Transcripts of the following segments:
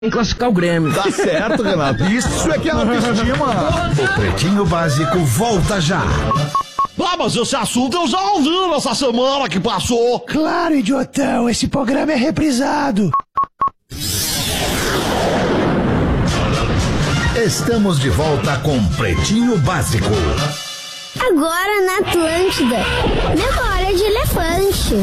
em classificar o Grêmio. Tá certo, Renato. Isso é que é autoestima. O Pretinho Básico volta já. Ah, mas esse assunto eu já ouvi nessa semana que passou. Claro, idiotão, esse programa é reprisado. Estamos de volta com Pretinho Básico. Agora na Atlântida, memória de elefante.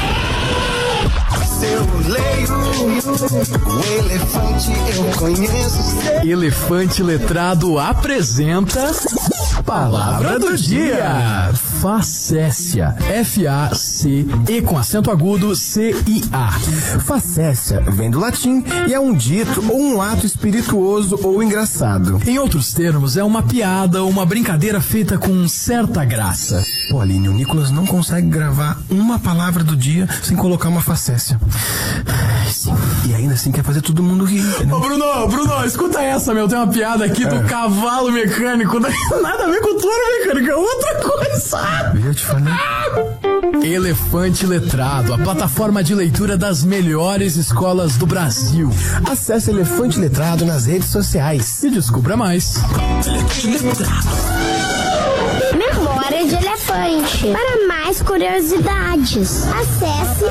Eu leio o elefante, eu conheço. Elefante Letrado apresenta Palavra do Dia. Facécia. F-A-C-E com acento agudo C-I-A. Facécia vem do latim e é um dito ou um ato espirituoso ou engraçado. Em outros termos, é uma piada ou uma brincadeira feita com certa graça. Pô, Aline, o Nicolas não consegue gravar uma palavra do dia sem colocar uma facécia. Sim. E ainda assim quer fazer todo mundo rir. Ô, Bruno, escuta essa, meu. Tem uma piada aqui do cavalo mecânico. Nada a ver com touro mecânico, é outra coisa. Eu te falei. Elefante Letrado, a plataforma de leitura das melhores escolas do Brasil. Acesse Elefante Letrado nas redes sociais e descubra mais. Memória de elefante. Para mais curiosidades, acesse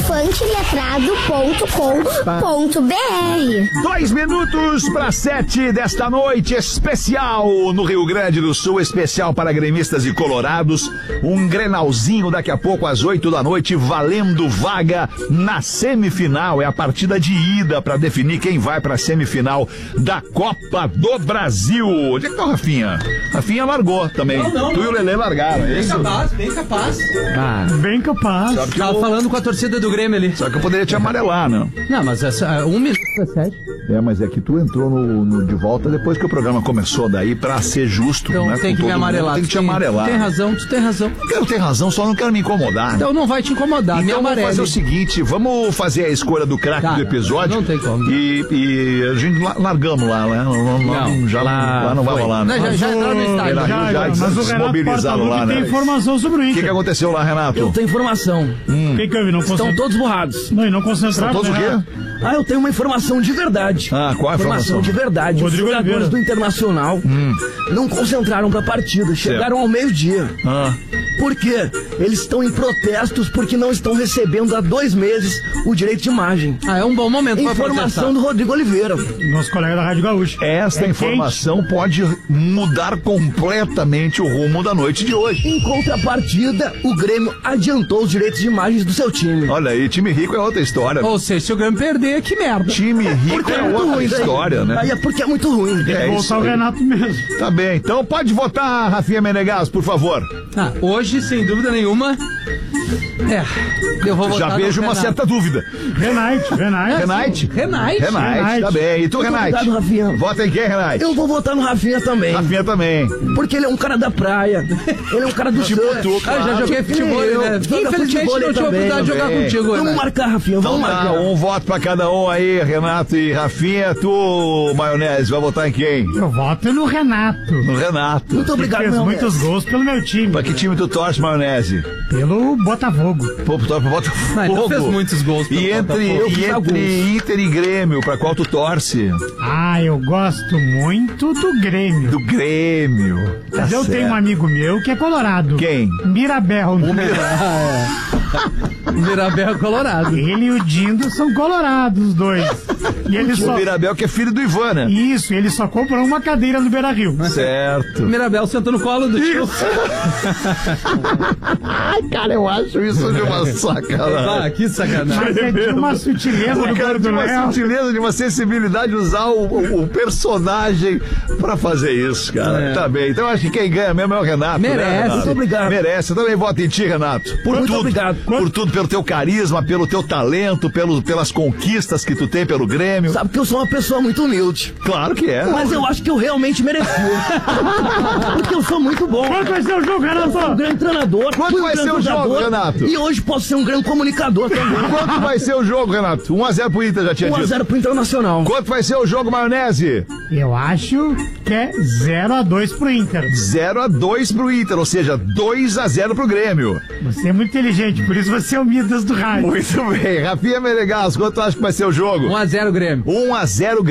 elefanteletrado.com.br. 2 minutos para 7 desta noite especial no Rio Grande do Sul, especial para gremistas e colorados. Um Grenalzinho daqui a pouco às 8 da noite, valendo vaga na semifinal. É a partida de ida para definir quem vai para a semifinal da Copa do Brasil. Onde é que tá o Rafinha? Rafinha largou também. Não. Tu e o Lelê largaram, é isso? Bem capaz. Bem capaz. Tava falando com a torcida do Grêmio ali. Só que eu poderia te amarelar, né? Não, mas essa, 1 minuto para 7. Mas é que tu entrou no de volta depois que o programa começou, daí pra ser justo, então, né? Tem que me amarelar. Tem que te amarelar. Tu tem razão. Eu tenho razão, só não quero me incomodar. Então não vai te incomodar, então vamos fazer o seguinte, vamos fazer a escolha do craque do episódio. Não tem como. E a gente largamos lá, né? Lá não vai rolar, né? Já entraram no estádio. Já desmobilizaram lá, né? Tem informação sobre isso. O que aconteceu lá, Renato? Eu tenho informação. O que houve? Estão todos borrados. Não, e não concentraram. Estão todos o quê? Eu tenho uma informação de verdade. Qual a informação? De verdade. Rodrigo Os jogadores do Internacional não concentraram pra partida. Chegaram ao meio-dia. Por quê? Eles estão em protestos porque não estão recebendo há 2 meses o direito de imagem. É um bom momento pra protestar. Informação do Rodrigo Oliveira, nosso colega da Rádio Gaúcha. Esta informação pode mudar completamente o rumo da noite de hoje. Em contrapartida, o Grêmio adiantou os direitos de imagens do seu time. Olha aí, time rico é outra história. Ou seja, se o Grêmio perder, que merda. Time rico é outra história, né? Aí é porque é muito ruim. Tem que voltar o Renato mesmo. Tá bem, então pode votar, Rafinha Menegas, por favor. Hoje, sem dúvida nenhuma, eu vou votar. Já vejo uma certa dúvida. Renate, tá bem. E tu, Renate? Vota em quem, Renate? Eu vou votar no Rafinha também. Rafinha também. Porque ele é um cara da praia. Ele é um cara do surf. Já joguei futebol, né? Infelizmente não tive oportunidade de jogar contigo. Vamos marcar, Rafinha, vamos marcar. Um voto pra cada um aí, Renato e Rafinha. Tu, Maionese, vai votar em quem? Eu voto no Renato. No Renato. Muito obrigado, Fez muitos gols pelo meu time. Pra que time tu torce, Maionese? Pelo Botafogo. Pô, tu torce pro Botafogo. Então fez muitos gols pelo Botafogo. E entre Inter e Grêmio, pra qual tu torce? Eu gosto muito do Grêmio. Do Grêmio. Mas eu tenho um amigo meu que é colorado. Quem? Mirabel. Mirabel é colorado. Ele e o Dindo são colorados, os dois. E ele o Mirabel que é filho do Ivan, né? Isso, ele só comprou uma cadeira no Beira-Rio. Certo. O Mirabel sentou no colo do tio. Ai, cara, eu acho isso de uma sacanagem. Que sacanagem. Mas é de uma sutileza do cara, de uma sutileza, de uma sensibilidade usar o personagem pra fazer isso, cara. Tá bem. Então acho que quem ganha mesmo é o Renato. Merece, né, Renato? Muito obrigado. Merece. Eu também voto em ti, Renato. Muito obrigado. Por tudo, pelo teu carisma, pelo teu talento, pelas conquistas que tu tem pelo Grêmio. Sabe que eu sou uma pessoa muito humilde. Claro que é. Mas eu acho que eu realmente mereci. Porque eu sou muito bom. Quanto vai ser o jogo, Renato? Eu sou um grande treinador. Quanto vai ser o jogo, Renato? E hoje posso ser um grande comunicador também. Quanto vai ser o jogo, Renato? 1-0 pro Inter, já tinha dito. 1-0 pro Internacional. Quanto vai ser o jogo, Maionese? Eu acho que é 0-2 pro Inter. 0-2 pro Inter, ou seja, 2-0 pro Grêmio. Você é muito inteligente, por isso você é o Midas do rádio. Muito bem. Rafinha Menegas, quanto tu acha que vai ser o jogo? 1-0 Grêmio. 1-0 Grêmio.